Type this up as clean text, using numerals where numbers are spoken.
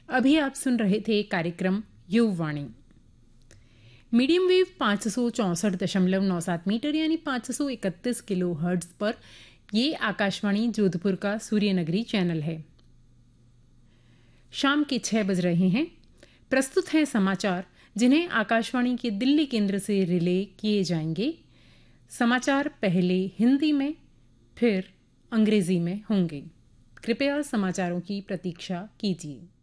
अभी आप सुन रहे थे कार्यक्रम युववाणी। मीडियम वेव 564.97 मीटर यानी 531 किलो हर्ट्ज पर ये आकाशवाणी जोधपुर का सूर्यनगरी चैनल है। शाम के 6 बज रहे हैं। प्रस्तुत हैं समाचार, जिन्हें आकाशवाणी के दिल्ली केंद्र से रिले किए जाएंगे। समाचार पहले हिंदी में, फिर अंग्रेजी में होंगे। कृपया समाचारों की प्रतीक्षा कीजिए।